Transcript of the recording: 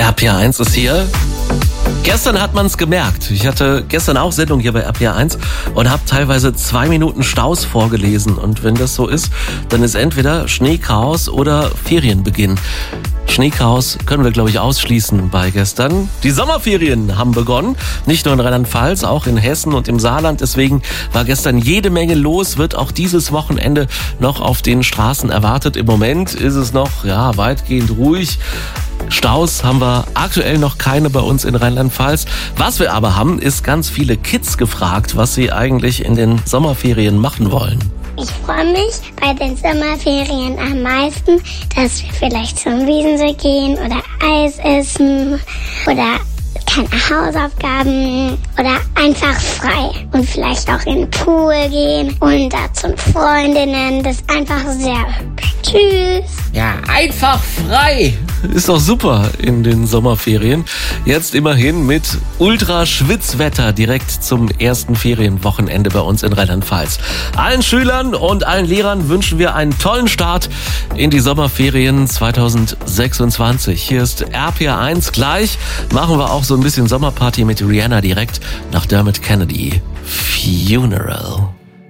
RPR1 ist hier. Gestern hat man es gemerkt. Ich hatte gestern auch Sendung hier bei RPR1 und habe teilweise 2 Minuten Staus vorgelesen. Und wenn das so ist, dann ist entweder Schneechaos oder Ferienbeginn. Schneechaos können wir, glaube ich, ausschließen bei gestern. Die Sommerferien haben begonnen, nicht nur in Rheinland-Pfalz, auch in Hessen und im Saarland. Deswegen war gestern jede Menge los, wird auch dieses Wochenende noch auf den Straßen erwartet. Im Moment ist es noch weitgehend ruhig. Staus haben wir aktuell noch keine bei uns in Rheinland-Pfalz. Was wir aber haben, ist ganz viele Kids gefragt, was sie eigentlich in den Sommerferien machen wollen. Ich freue mich bei den Sommerferien am meisten, dass wir vielleicht zum Wiesensee gehen oder Eis essen oder keine Hausaufgaben oder einfach frei und vielleicht auch in den Pool gehen und da zu Freundinnen. Das ist einfach sehr hübsch. Tschüss. Ja, einfach frei. Ist doch super in den Sommerferien. Jetzt immerhin mit Ultraschwitzwetter direkt zum ersten Ferienwochenende bei uns in Rheinland-Pfalz. Allen Schülern und allen Lehrern wünschen wir einen tollen Start in die Sommerferien 2026. Hier ist RPR1. Gleich machen wir auch so ein bisschen Sommerparty mit Rihanna direkt nach Dermot Kennedy. Funeral.